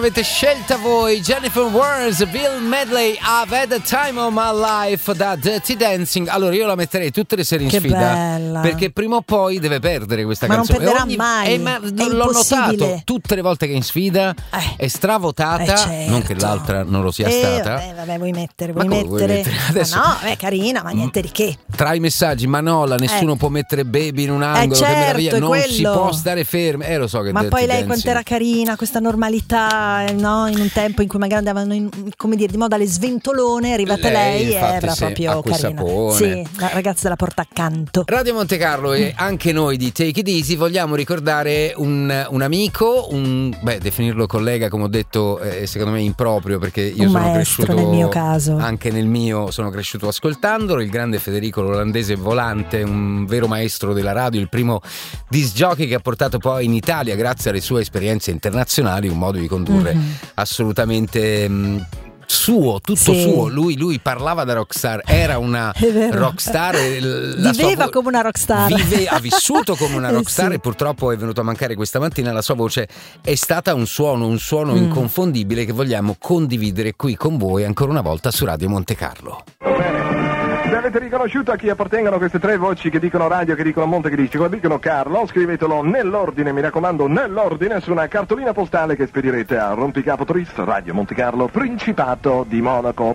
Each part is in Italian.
Avete scelta voi Jennifer Warnes, Bill Medley, I've had the time of my life da Dirty Dancing. Allora io la metterei tutte le sere in sfida, bella. perché prima o poi deve perdere questa ma canzone. non perderà mai, ma è l'ho impossibile. notato tutte le volte che è in sfida è stravotata, certo. non che l'altra non lo sia stata. Vabbè, vuoi mettere Adesso, no, è carina, ma niente di che. Tra i messaggi, Manola, nessuno può mettere Baby in un angolo, certo, che meraviglia, non quello. si può stare fermi. Lo so che ma Dirty poi lei Dancing. quanto era carina, questa normalità, no? In un tempo in cui magari andavano come dire, di moda le sventolone, è arrivata lei era proprio carina. Sì, la ragazza della porta accanto. Radio Monte Carlo e anche noi di Take It Easy vogliamo ricordare un amico, definirlo collega, come ho detto, secondo me improprio, perché io un sono maestro cresciuto, nel mio caso, anche nel mio sono cresciuto ascoltandolo, il grande Federico l'olandese Volante, un vero maestro della radio, il primo disc jockey che ha portato poi in Italia, grazie alle sue esperienze internazionali, un modo di condurre assolutamente suo, tutto suo. Lui parlava da rockstar, era una rockstar, viveva come una rockstar, ha vissuto come una rockstar sì. E purtroppo è venuto a mancare questa mattina. La sua voce è stata un suono inconfondibile che vogliamo condividere qui con voi ancora una volta su Radio Monte Carlo. Se avete riconosciuto a chi appartengono queste tre voci che dicono radio, che dicono Monte, che dicono Carlo, scrivetelo nell'ordine, mi raccomando, nell'ordine, su una cartolina postale che spedirete a Rompicapo Tris, Radio Monte Carlo, Principato di Monaco.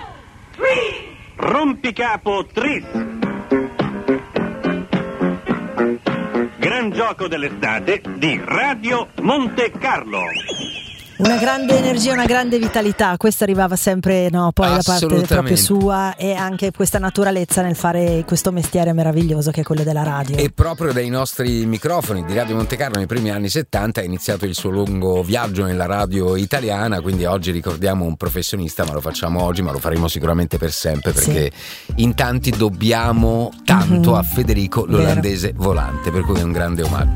Rompicapo Tris. Gran gioco dell'estate di Radio Monte Carlo. Una grande energia, una grande vitalità, questo arrivava sempre poi da parte proprio sua, e anche questa naturalezza nel fare questo mestiere meraviglioso che è quello della radio. E proprio dai nostri microfoni di Radio Monte Carlo nei primi anni 70 ha iniziato il suo lungo viaggio nella radio italiana, quindi oggi ricordiamo un professionista, ma lo facciamo oggi, ma lo faremo sicuramente per sempre, perché in tanti dobbiamo tanto a Federico l'olandese Volante, per cui è un grande omaggio.